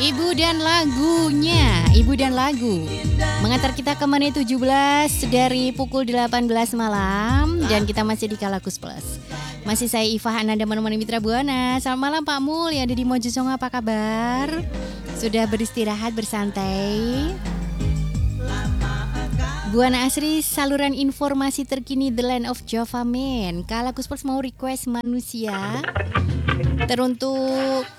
Ibu dan lagunya, Ibu dan lagu mengantar kita ke menit 17 dari pukul 18 malam. Dan kita masih di Kalakus Plus. Masih saya Iva Ananda menemani Mitra Buana. Selamat malam Pak Mul yang ada di Mojosongo, apa kabar? Sudah beristirahat, bersantai? Buana Asri, saluran informasi terkini The Land of Java Man. Kalakus Plus mau request manusia teruntuk